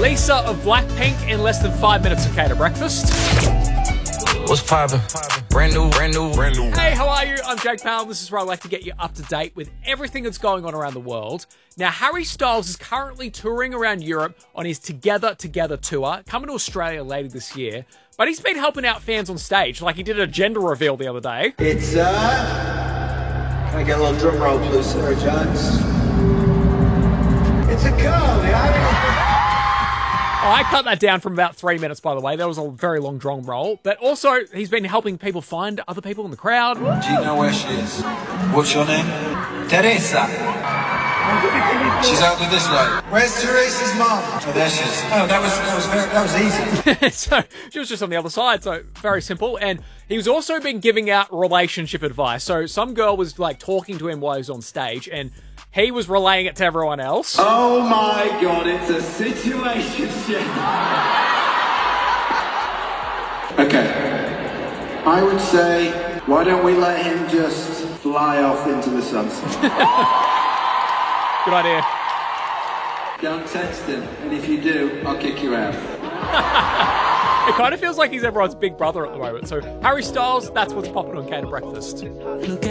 Lisa of Blackpink in less than 5 minutes of Cater Breakfast. What's poppin'? Brand new. Hey, how are you? I'm Jake Powell. This is where I like to get you up to date with everything that's going on around the world. Now, Harry Styles is currently touring around Europe on his Together tour, coming to Australia later this year. But he's been helping out fans on stage, like he did a gender reveal the other day. It's, can I get a little drum roll, please, Sarah Jones? It's a girl, yeah? Oh, I cut that down from about 3 minutes, by the way. That was a very long drum roll. But also, he's been helping people find other people in the crowd. Do you know where she is? What's your name? Teresa. She's over this way. Where's Teresa's mom? Oh, there she is. Oh, that was easy. So, she was just on the other side, so very simple. And he's also been giving out relationship advice. So, some girl was, like, talking to him while he was on stage, and he was relaying it to everyone else. Oh my God, it's a situationship. Okay. I would say, why don't we let him just fly off into the sunset? Good idea. Don't text him, and if you do, I'll kick you out. It kind of feels like he's everyone's big brother at the moment. So, Harry Styles, that's what's popping on Cater Breakfast. Look